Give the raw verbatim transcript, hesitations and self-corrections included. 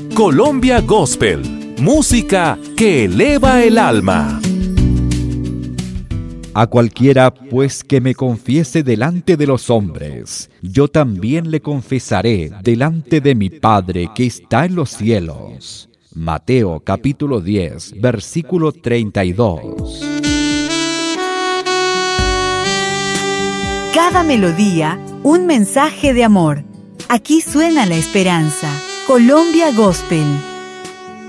Colombia Gospel, música que eleva el alma. A cualquiera, pues, que me confiese delante de los hombres, yo también le confesaré delante de mi Padre que está en los cielos. Mateo capítulo diez, versículo treinta y dos. Cada melodía, un mensaje de amor. Aquí suena la esperanza. Colombia Gospel.